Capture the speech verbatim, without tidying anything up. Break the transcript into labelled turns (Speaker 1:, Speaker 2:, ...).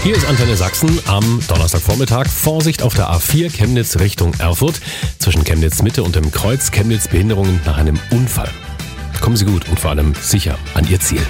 Speaker 1: Hier ist Antenne Sachsen am Donnerstagvormittag. Vorsicht auf der A vier Chemnitz Richtung Erfurt. Zwischen Chemnitz Mitte und dem Kreuz Chemnitz Behinderungen nach einem Unfall. Kommen Sie gut und vor allem sicher an Ihr Ziel.